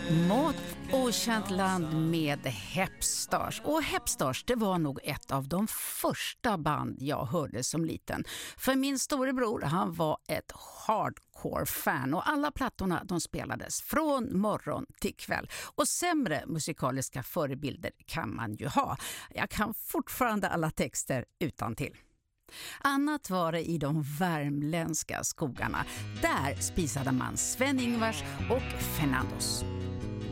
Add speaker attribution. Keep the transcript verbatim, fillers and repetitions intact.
Speaker 1: Mot okänt land med Hepstars. Och Hepstars, det var nog ett av de första band jag hörde som liten. För min storebror, han var ett hardcore-fan och alla plattorna de spelades från morgon till kväll. Och sämre musikaliska förebilder kan man ju ha. Jag kan fortfarande alla texter utantill. Annat var det i de värmländska skogarna. Där spisade man Sven-Ingvars och Fernandos.